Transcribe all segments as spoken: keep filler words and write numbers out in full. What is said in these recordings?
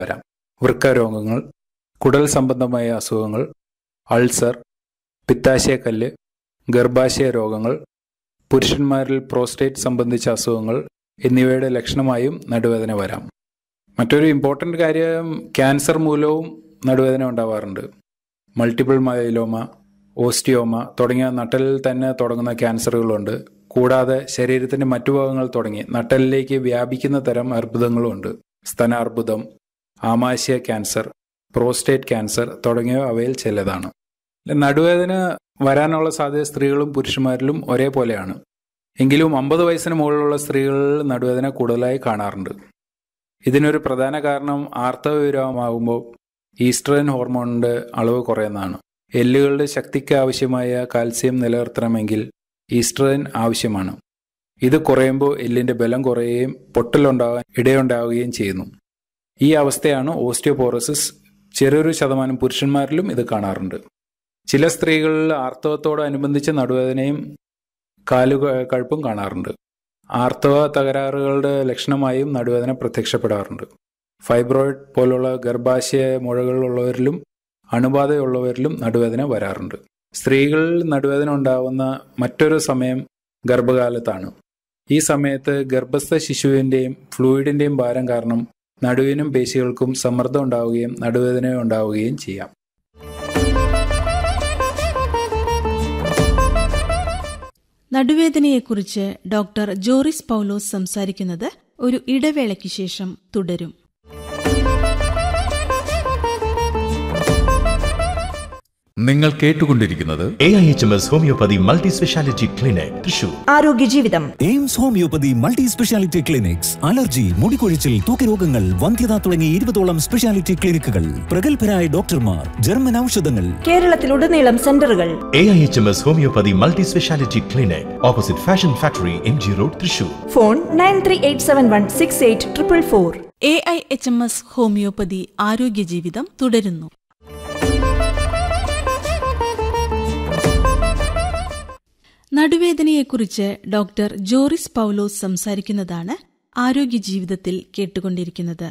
വരാം. വൃക്കരോഗങ്ങൾ, കുടൽ സംബന്ധമായ അസുഖങ്ങൾ, അൾസർ, പിത്താശയക്കല്ല്, ഗർഭാശയ രോഗങ്ങൾ, പുരുഷന്മാരിൽ പ്രോസ്റ്റേറ്റ് സംബന്ധിച്ച അസുഖങ്ങൾ എന്നിവയുടെ ലക്ഷണമായും നടുവേദന വരാം. മറ്റൊരു ഇമ്പോർട്ടൻ്റ് കാര്യം, ക്യാൻസർ മൂലവും നടുവേദന ഉണ്ടാവാറുണ്ട്. മൾട്ടിപ്പിൾ മൈലോമ, ഓസ്റ്റിയോമ തുടങ്ങിയ നട്ടലിൽ തന്നെ തുടങ്ങുന്ന ക്യാൻസറുകളുണ്ട്. കൂടാതെ ശരീരത്തിൻ്റെ മറ്റു ഭാഗങ്ങൾ തുടങ്ങി നട്ടലിലേക്ക് വ്യാപിക്കുന്ന തരം അർബുദങ്ങളുമുണ്ട്. സ്തനാർബുദം, ആമാശയ ക്യാൻസർ, പ്രോസ്റ്റേറ്റ് ക്യാൻസർ തുടങ്ങിയവ അവയിൽ ചിലതാണ്. നടുവേദന വരാനുള്ള സാധ്യത സ്ത്രീകളും പുരുഷന്മാരിലും ഒരേപോലെയാണ്. എങ്കിലും അമ്പത് വയസ്സിന് മുകളിലുള്ള സ്ത്രീകളിൽ നടുവേദന കൂടുതലായി കാണാറുണ്ട്. ഇതിനൊരു പ്രധാന കാരണം ആർത്തവവിരാമമാകുമ്പോൾ ഈസ്ട്രജൻ ഹോർമോണിൻ്റെ അളവ് കുറയുന്നതാണ്. എല്ലുകളുടെ ശക്തിക്ക് ആവശ്യമായ കാൽസ്യം നിലനിർത്തണമെങ്കിൽ ഈസ്ട്രജൻ ആവശ്യമാണ്. ഇത് കുറയുമ്പോൾ എല്ലിൻ്റെ ബലം കുറയുകയും പൊട്ടലുണ്ടാകാൻ ഇടയുണ്ടാവുകയും ചെയ്യുന്നു. ഈ അവസ്ഥയാണ് ഓസ്റ്റിയോപോറോസിസ്. ചെറിയൊരു ശതമാനം പുരുഷന്മാരിലും ഇത് കാണാറുണ്ട്. ചില സ്ത്രീകളിൽ ആർത്തവത്തോടനുബന്ധിച്ച് നടുവേദനയും കാലു കഴുപ്പും കാണാറുണ്ട്. ആർത്തവ തകരാറുകളുടെ ലക്ഷണമായും നടുവേദന പ്രത്യക്ഷപ്പെടാറുണ്ട്. ഫൈബ്രോയിഡ് പോലുള്ള ഗർഭാശയ മുഴകളുള്ളവരിലും അണുബാധയുള്ളവരിലും നടുവേദന വരാറുണ്ട്. സ്ത്രീകളിൽ നടുവേദന ഉണ്ടാകുന്ന മറ്റൊരു സമയം ഗർഭകാലത്താണ്. ഈ സമയത്ത് ഗർഭസ്ഥ ശിശുവിൻ്റെയും ഫ്ലൂയിഡിൻ്റെയും ഭാരം കാരണം നടുവിനും പേശികൾക്കും സമ്മർദ്ദം ഉണ്ടാവുകയും നടുവേദന ഉണ്ടാവുകയും ചെയ്യാം. നടുവേദനയെക്കുറിച്ച് ഡോക്ടർ ജോറിസ് പൗലോസ് സംസാരിക്കുന്നത് ഒരു ഇടവേളയ്ക്ക് ശേഷം തുടരും. നിങ്ങൾ കേട്ടുകൊണ്ടിരിക്കുന്നത് A I H M S homeopathy multi speciality clinic Thrissur. ആരോഗ്യ ജീവിതം. AIIMS homeopathy multi speciality clinics. Allergy, മുടികൊഴിച്ചിൽ, തൂക്കരോഗങ്ങൾ, വന്ധ്യത തുടങ്ങി ഇരുപതോളം സ്പെഷ്യാലിറ്റി ക്ലിനിക്കുകൾ, പ്രഗത്ഭരായ ഡോക്ടർമാർ, ജർമ്മൻ ഔഷധങ്ങൾ. കേരളത്തിലുടനീളം സെന്ററുകൾ. A I H M S homeopathy multi speciality clinic, opposite fashion factory, M G road, Thrissur. Phone nine three eight seven one six eight triple four. A I H M S homeopathy ആരോഗ്യ ജീവിതം തുടരുന്നു. നടുവേദനയെക്കുറിച്ച് doctor Joris പൗലോസ് സംസാരിക്കുന്നതാണ് ആരോഗ്യ ജീവിതത്തിൽ കേട്ടുകൊണ്ടിരിക്കുന്നത്.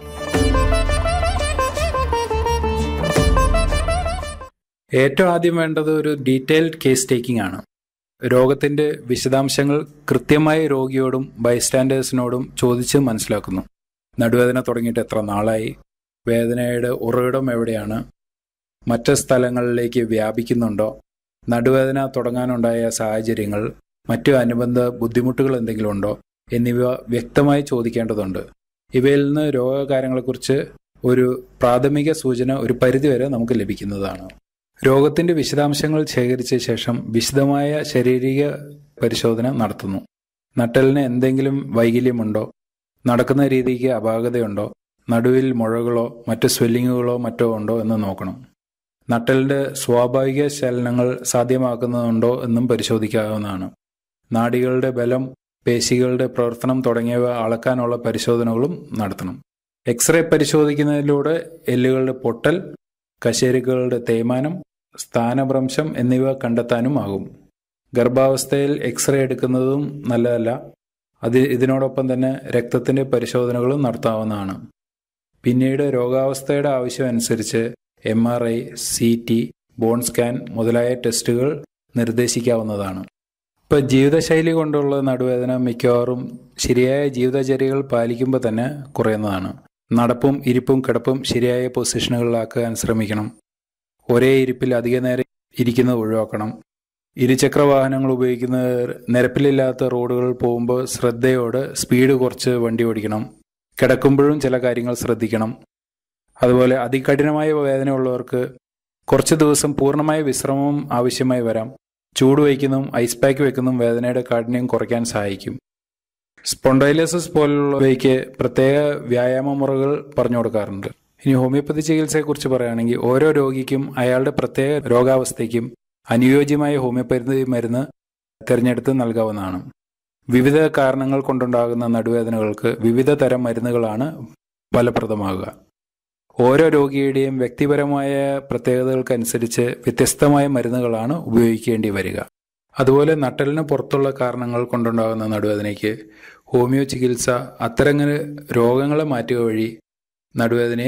ഏറ്റവും ആദ്യം വേണ്ടത് ഒരു ഡീറ്റെയിൽഡ് കേസ് ടേക്കിംഗ് ആണ്. രോഗത്തിൻ്റെ വിശദാംശങ്ങൾ കൃത്യമായി രോഗിയോടും ബൈസ്റ്റാൻഡേഴ്സിനോടും ചോദിച്ച് മനസ്സിലാക്കുന്നു. നടുവേദന തുടങ്ങിയിട്ട് എത്ര നാളായി, വേദനയുടെ ഉറവിടം എവിടെയാണ്, മറ്റ് സ്ഥലങ്ങളിലേക്ക് വ്യാപിക്കുന്നുണ്ടോ, നടുവേദന തുടങ്ങാനുണ്ടായ സാഹചര്യങ്ങൾ, മറ്റു അനുബന്ധ ബുദ്ധിമുട്ടുകൾ എന്തെങ്കിലും ഉണ്ടോ എന്നിവ വ്യക്തമായി ചോദിക്കേണ്ടതുണ്ട്. ഇവയിൽ നിന്ന് രോഗകാര്യങ്ങളെക്കുറിച്ച് ഒരു പ്രാഥമിക സൂചന ഒരു പരിധിവരെ നമുക്ക് ലഭിക്കുന്നതാണ്. രോഗത്തിൻ്റെ വിശദാംശങ്ങൾ ശേഖരിച്ച ശേഷം വിശദമായ ശാരീരിക പരിശോധന നടത്തുന്നു. നട്ടലിന് എന്തെങ്കിലും വൈകല്യമുണ്ടോ, നടക്കുന്ന രീതിക്ക് അപാകതയുണ്ടോ, നടുവിൽ മുഴകളോ മറ്റു സ്വെല്ലിങ്ങുകളോ മറ്റോ ഉണ്ടോ എന്ന് നോക്കണം. നട്ടലിൻ്റെ സ്വാഭാവിക ചലനങ്ങൾ സാധ്യമാക്കുന്നുണ്ടോ എന്നും പരിശോധിക്കാവുന്നതാണ്. നാഡികളുടെ ബലം, പേശികളുടെ പ്രവർത്തനം തുടങ്ങിയവ അളക്കാനുള്ള പരിശോധനകളും നടത്തണം. എക്സ്റേ പരിശോധിക്കുന്നതിലൂടെ എല്ലുകളുടെ പൊട്ടൽ, കശേരുക്കളുടെ തേയ്മാനം, സ്ഥാനഭ്രംശം എന്നിവ കണ്ടെത്താനും ആകും. ഗർഭാവസ്ഥയിൽ എക്സ്റേ എടുക്കുന്നതും നല്ലതല്ല. അത് ഇതിനോടൊപ്പം തന്നെ രക്തത്തിൻ്റെ പരിശോധനകളും നടത്താവുന്നതാണ്. പിന്നീട് രോഗാവസ്ഥയുടെ ആവശ്യമനുസരിച്ച് M R I, C T, bone scan മുതലായ ടെസ്റ്റുകൾ നിർദ്ദേശിക്കാവുന്നതാണ്. ഇപ്പോൾ ജീവിതശൈലി കൊണ്ടുള്ള നടുവേദന മിക്കവാറും ശരിയായ ജീവിതചര്യകൾ പാലിക്കുമ്പോൾ തന്നെ കുറയുന്നതാണ്. നടപ്പും ഇരിപ്പും കിടപ്പും ശരിയായ പൊസിഷനുകളിലാക്കാൻ ശ്രമിക്കണം. ഒരേ ഇരിപ്പിൽ അധിക നേരം ഇരിക്കുന്നത് ഒഴിവാക്കണം. ഇരുചക്ര വാഹനങ്ങൾ ഉപയോഗിക്കുന്നവർ നിരപ്പിലില്ലാത്ത റോഡുകൾ പോകുമ്പോൾ ശ്രദ്ധയോടെ സ്പീഡ് കുറച്ച് വണ്ടി ഓടിക്കണം. കിടക്കുമ്പോഴും ചില കാര്യങ്ങൾ ശ്രദ്ധിക്കണം. അതുപോലെ അതികഠിനമായ വേദനയുള്ളവർക്ക് കുറച്ച് ദിവസം പൂർണ്ണമായ വിശ്രമം ആവശ്യമായി വരാം. ചൂട് വയ്ക്കുന്നതും ഐസ് പാക്ക് വയ്ക്കുന്നതും വേദനയുടെ കാഠിന്യം കുറയ്ക്കാൻ സഹായിക്കും. സ്പോണ്ടൈലോസിസ് പോലുള്ളവയ്ക്ക് പ്രത്യേക വ്യായാമ മുറകൾ പറഞ്ഞു കൊടുക്കാറുണ്ട്. ഇനി ഹോമിയോപ്പതി ചികിത്സയെക്കുറിച്ച് പറയുകയാണെങ്കിൽ ഓരോ രോഗിക്കും അയാളുടെ പ്രത്യേക രോഗാവസ്ഥയ്ക്കും അനുയോജ്യമായ ഹോമിയോപ്പതി മരുന്ന് തിരഞ്ഞെടുത്ത് നൽകാവുന്നതാണ്. വിവിധ കാരണങ്ങൾ കൊണ്ടുണ്ടാകുന്ന നടുവേദനകൾക്ക് വിവിധ തരം മരുന്നുകളാണ് ഫലപ്രദമാകുക. ഓരോ രോഗിയുടെയും വ്യക്തിപരമായ പ്രത്യേകതകൾക്കനുസരിച്ച് വ്യത്യസ്തമായ മരുന്നുകളാണ് ഉപയോഗിക്കേണ്ടി വരിക. അതുപോലെ നട്ടലിന് പുറത്തുള്ള കാരണങ്ങൾ കൊണ്ടുണ്ടാകുന്ന നടുവേദനയ്ക്ക് ഹോമിയോ ചികിത്സ അത്തരം രോഗങ്ങളെ മാറ്റുക വഴി നടുവേദനയും